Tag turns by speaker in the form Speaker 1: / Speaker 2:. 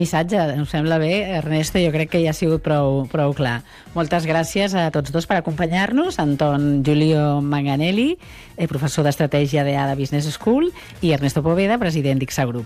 Speaker 1: Missatge, em sembla bé, Ernesto, jo crec que ja ha sigut prou clar. Moltes gràcies a tots dos per acompanyar-nos, Anton Giulio Manganelli, professor d'Estratègia de ADA Business School, i Ernesto Poveda, president d'Ixa Group.